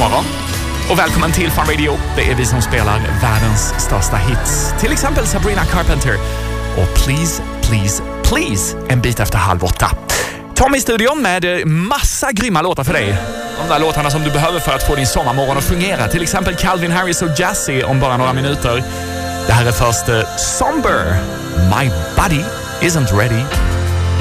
morgon och välkommen till Fun Radio. Det är vi som spelar världens största hits. Till exempel Sabrina Carpenter och Please, Please, Please en bit efter 7:30. Tom i studion med massa grymma låtar för dig. De där låtarna som du behöver för att få din sommarmorgon att fungera. Till exempel Calvin Harris och Jazzy om bara några minuter. Det här är först Somber. My body isn't ready.